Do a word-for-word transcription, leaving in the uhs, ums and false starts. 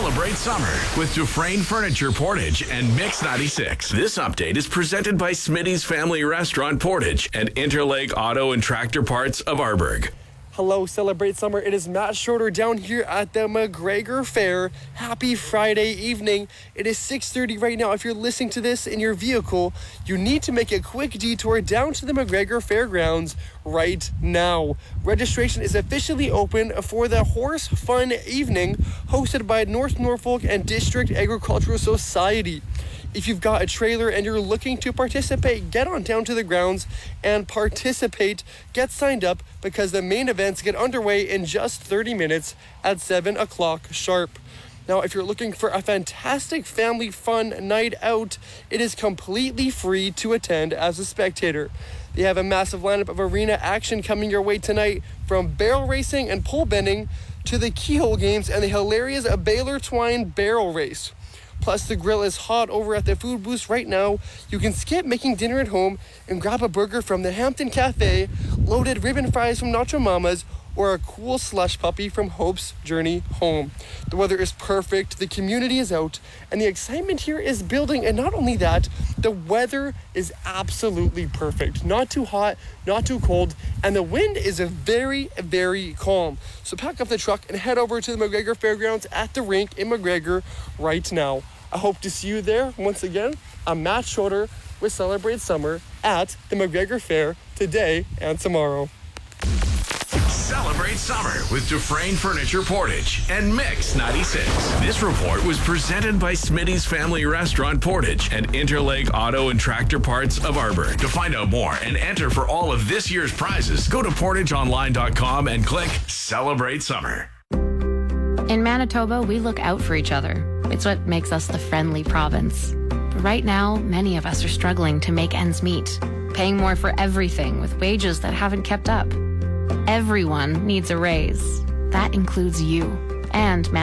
Celebrate summer with Dufresne Furniture Portage and Mix ninety-six. This update is presented by Smitty's Family Restaurant Portage and Interlake Auto and Tractor Parts of Arborg. Hello, Celebrate Summer. It is Matt Schroeder down here at the McGregor Fair. Happy Friday evening. It is six thirty right now. If you're listening to this in your vehicle, you need to make a quick detour down to the McGregor Fairgrounds right now. Registration is officially open for the Horse Fun Evening hosted by North Norfolk and District Agricultural Society. If you've got a trailer and you're looking to participate, get on down to the grounds and participate. Get signed up because the main events get underway in just thirty minutes at seven o'clock sharp. Now, if you're looking for a fantastic family fun night out, it is completely free to attend as a spectator. They have a massive lineup of arena action coming your way tonight, from barrel racing and pole bending to the keyhole games and the hilarious Baylor Twine barrel race. Plus, the grill is hot over at the Food Boost right now. You can skip making dinner at home and grab a burger from the Hampton Cafe, loaded ribbon fries from Nacho Mama's, or a cool slush puppy from Hope's Journey Home. The weather is perfect, the community is out, and the excitement here is building. And not only that, the weather is absolutely perfect. Not too hot, not too cold, and the wind is a very, very calm. So pack up the truck and head over to the McGregor Fairgrounds at the rink in McGregor right now. I hope to see you there. Once again, I'm Matt Schroeder with Celebrate Summer at the McGregor Fair today and tomorrow. Celebrate summer with Dufresne Furniture Portage and Mix ninety-six. This report was presented by Smitty's Family Restaurant Portage and Interlake Auto and Tractor Parts of Arborg. To find out more and enter for all of this year's prizes, go to portage online dot com and click Celebrate Summer. In Manitoba, we look out for each other. It's what makes us the friendly province. But right now, many of us are struggling to make ends meet, paying more for everything with wages that haven't kept up. Everyone needs a raise. That includes you and Manitoba.